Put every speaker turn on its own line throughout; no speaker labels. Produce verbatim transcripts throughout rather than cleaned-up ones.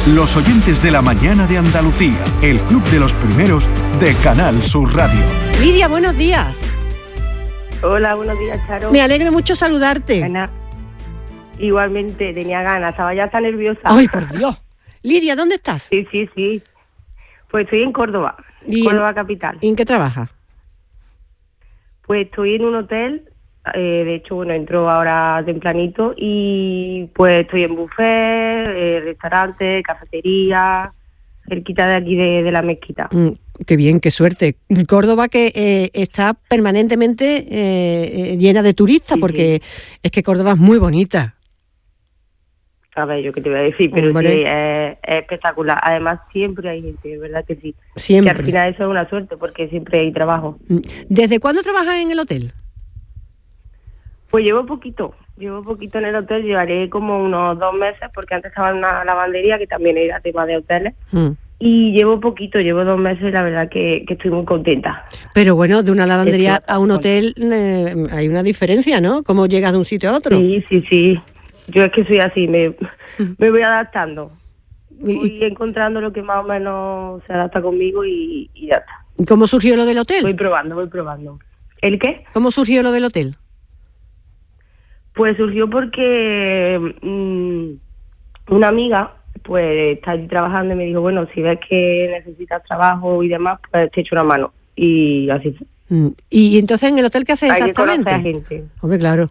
Los oyentes de la mañana de Andalucía, el club de los primeros de Canal Sur Radio.
Lidia, buenos días.
Hola, buenos días, Charo.
Me alegro mucho saludarte.
Ana, igualmente, tenía ganas, estaba ya tan nerviosa.
Ay, por Dios. Lidia, ¿dónde estás?
Sí, sí, sí. Pues estoy en Córdoba,
¿Y
Córdoba
en,
capital.
¿Y en qué trabajas?
Pues estoy en un hotel, eh, de hecho, bueno, entro ahora tempranito y pues estoy en buffet, eh, restaurante, cafetería, cerquita de aquí de, de la mezquita.
Mm, qué bien, qué suerte. Córdoba que eh, está permanentemente eh, llena de turistas,
Sí,
porque
sí.
es que Córdoba es muy bonita.
A ver, yo qué te voy a decir, pero
Hombre.
sí, es, es espectacular. Además, siempre hay gente, ¿verdad que sí?
Siempre.
Que al final eso es una suerte, porque siempre hay trabajo.
¿Desde cuándo trabajas en el hotel?
Pues llevo poquito, llevo poquito en el hotel, llevaré como unos dos meses, porque antes estaba en una lavandería que también era tema de hoteles,
Mm.
y llevo poquito, llevo dos meses y la verdad que, que estoy muy contenta.
Pero bueno, de una lavandería
Estoy
a un
bastante
hotel eh, hay una diferencia, ¿no? ¿Cómo llegas de un sitio a otro?
Sí, sí, sí, yo es que soy así, me, me voy adaptando,
¿Y,
voy encontrando lo que más o menos se adapta conmigo y, y ya está.
y cómo surgió lo del hotel?
Voy probando, voy probando. ¿El qué?
¿Cómo surgió lo del hotel?
Pues surgió porque mmm, una amiga pues está allí trabajando y me dijo, bueno, si ves que necesitas trabajo y demás, pues te echo una mano. Y así fue.
Mm. ¿Y entonces en el hotel qué haces
Hay que
exactamente?
conocer a gente.
Hombre, claro.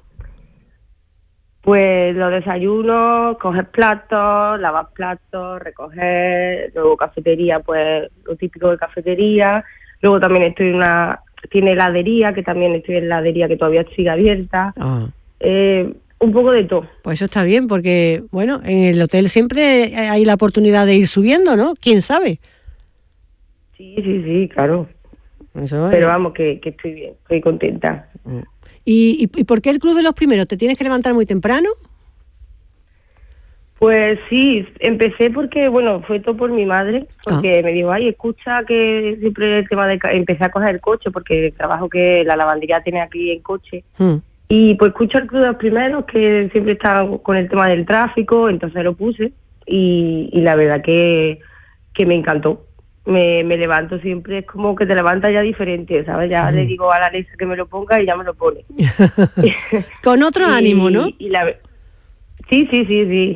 Pues los desayunos, coger platos, lavar platos, recoger, luego cafetería, pues lo típico de cafetería. Luego también estoy en una, tiene heladería, que también estoy en la heladería que todavía sigue abierta.
Ah.
Eh, un poco de todo.
Pues eso está bien, porque, bueno, en el hotel siempre hay la oportunidad de ir subiendo, ¿no? ¿Quién sabe?
Sí, sí, sí, claro.
Eso es.
Pero vamos, que, que estoy bien, estoy contenta.
¿Y, y, ¿Y por qué el Club de los Primeros? ¿Te tienes que levantar muy temprano?
Pues sí, empecé porque, bueno, fue todo por mi madre, porque
Ah.
me dijo, ay, escucha que siempre el tema de... ca-". Empecé a coger el coche, porque el trabajo que la lavandería tiene aquí en coche.
Mm.
Y pues escucho el Club de los Primeros, que siempre está con el tema del tráfico, entonces lo puse y, y la verdad que, que me encantó. Me, me levanto siempre, es como que te levantas ya diferente, ¿sabes? Ya
Mm.
le digo a la Alexa que me lo ponga y ya me lo pone.
Con otro
Y-
ánimo, ¿no?
y la, sí, sí, sí, sí.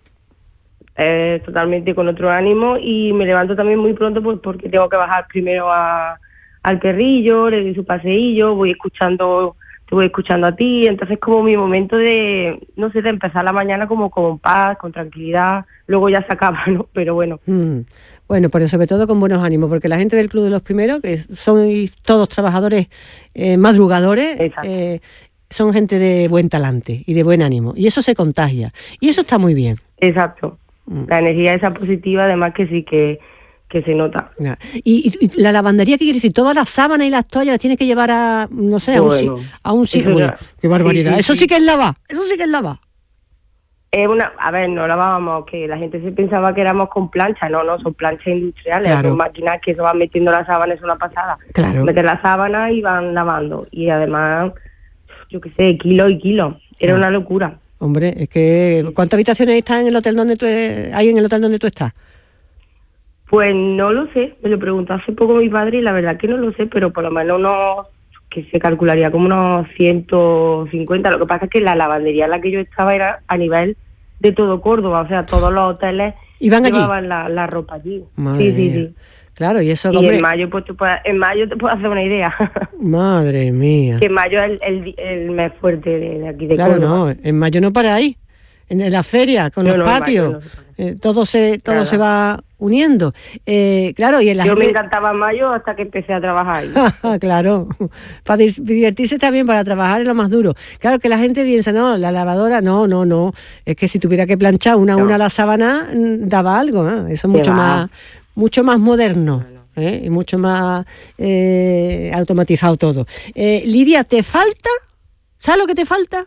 Eh, totalmente con otro ánimo y me levanto también muy pronto pues porque tengo que bajar primero a, al perrillo, le doy su paseillo, voy escuchando, te voy escuchando a ti, entonces como mi momento de, no sé, de empezar la mañana como con paz, con tranquilidad, luego ya se acaba, ¿no? Pero bueno.
Mm. Bueno, pero sobre todo con buenos ánimos, porque la gente del Club de los Primeros, que son todos trabajadores eh, madrugadores, eh, son gente de buen talante y de buen ánimo, y eso se contagia, y eso está muy bien.
Exacto. La energía esa positiva, además que sí que, que se nota.
Ya. ¿Y, y, y la lavandería qué quiere decir? ¿Todas las sábanas y las toallas las tienes que llevar a, no sé, a un
Bueno,
si- a un sitio?
eso
Bueno,
ya-
qué barbaridad.
sí, sí,
Eso sí
sí.
que es lavar, eso sí que es lavar.
Es una, a ver, no lavábamos, que la gente se pensaba que éramos con plancha, no, no, son planchas industriales,
Claro.
son máquinas que se van metiendo la sábana, es una pasada.
Claro.
Meten la sábana y van lavando. Y además, yo qué sé, kilos y kilos. Era
Ah.
una locura.
Hombre, es que ¿cuántas habitaciones están en el hotel donde tú eh, hay en el hotel donde tú estás?
Pues no lo sé, me lo preguntó hace poco mi padre y la verdad que no lo sé, pero por lo menos unos, que se calcularía como unos ciento cincuenta. Lo que pasa es que la lavandería en la que yo estaba era a nivel de todo Córdoba, o sea, todos los hoteles
¿Iban allí?
llevaban la, la ropa allí.
Madre
sí, sí,
mía.
sí.
Claro, y eso,
Y
hombre,
en mayo, pues tú puedes, en mayo te puedo hacer una idea.
madre mía.
Que en mayo es el, el, el mes fuerte de, de aquí de
Claro,
Córdoba.
no, en mayo no para ahí. En, en la feria, con
No,
los
no, en mayo
patios,
no se para.
eh, todo se todo
Nada.
se va uniendo. Eh, claro, y en la
Yo me
gente...
encantaba mayo hasta que empecé a trabajar ahí.
Claro, para di- divertirse está bien, para trabajar es lo más duro. Claro que la gente piensa, no, la lavadora, no, no, no. Es que si tuviera que planchar una a
No.
una la sábana, mm, daba algo, ¿eh? Eso es mucho
va.
más, mucho más moderno. ¿eh? Y mucho más eh, automatizado todo. Eh, Lidia, ¿te falta? ¿Sabes lo que te falta?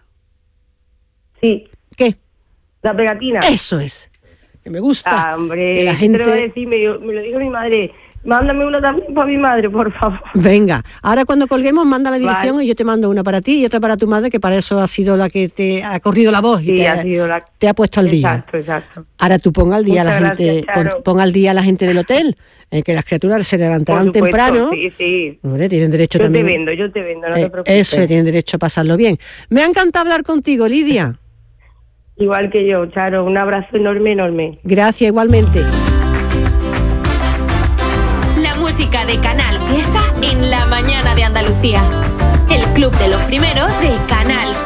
Sí.
¿Qué?
La pegatina.
Eso es. Que me gusta.
Ah, hombre,
que la
¿qué te lo voy a
gente...
decir? Me, me lo dijo mi madre. Mándame una también para mi madre, por favor.
Venga, ahora cuando colguemos manda la dirección
vale.
y yo te mando una para ti y otra para tu madre, que para eso ha sido la que te ha corrido la voz y
sí,
te
ha, sido la...
te ha puesto al día.
Exacto, exacto.
Ahora tú ponga al día
Muchas
a la gente,
gracias,
pon, ponga al día a la gente del hotel, eh, que las criaturas se levantarán
Por supuesto,
temprano.
Sí, sí.
Hombre, tienen derecho
yo
también.
Yo te vendo, yo te vendo, no
eh,
te preocupes.
Eso, tienen derecho a pasarlo bien. Me ha encantado hablar contigo, Lidia.
Igual que yo, Charo, un abrazo enorme, enorme.
Gracias, igualmente.
La música de Canal Fiesta en la mañana de Andalucía. El club de los primeros de Canal Sur.